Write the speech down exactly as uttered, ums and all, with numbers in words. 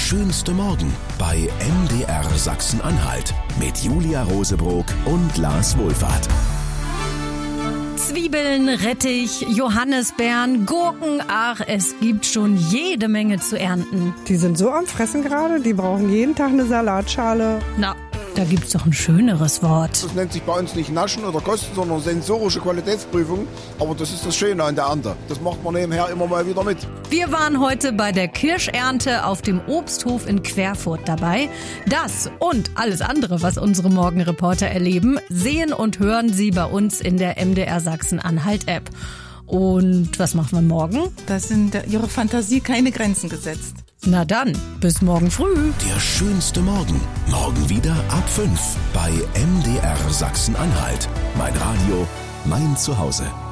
schönste Morgen bei M D R Sachsen-Anhalt mit Julia Rosebrock und Lars Wohlfahrt. Zwiebeln, Rettich, Johannisbeeren, Gurken, ach, es gibt schon jede Menge zu ernten. Die sind so am Fressen gerade, die brauchen jeden Tag eine Salatschale. Na, da gibt's doch ein schöneres Wort. Das nennt sich bei uns nicht Naschen oder Kosten, sondern sensorische Qualitätsprüfung. Aber das ist das Schöne an der Ernte. Das macht man nebenher immer mal wieder mit. Wir waren heute bei der Kirschernte auf dem Obsthof in Querfurt dabei. Das und alles andere, was unsere Morgenreporter erleben, sehen und hören Sie bei uns in der M D R Sachsen-Anhalt-App. Und was machen wir morgen? Da sind Ihre Fantasie keine Grenzen gesetzt. Na dann, bis morgen früh. Der schönste Morgen. Morgen wieder ab fünf bei M D R Sachsen-Anhalt. Mein Radio, mein Zuhause.